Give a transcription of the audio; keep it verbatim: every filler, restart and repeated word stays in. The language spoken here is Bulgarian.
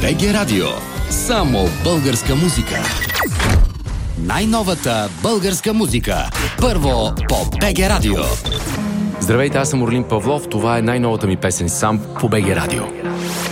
БГ Радио. Само българска музика. Най-новата българска музика. Първо по БГ Радио. Здравейте, аз съм Орлин Павлов. Това е най-новата ми песен сам по БГ Радио.